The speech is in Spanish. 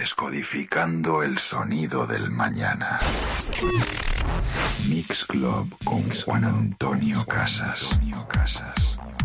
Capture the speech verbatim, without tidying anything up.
Descodificando el sonido del mañana. Mix Club con Juan Antonio Casas.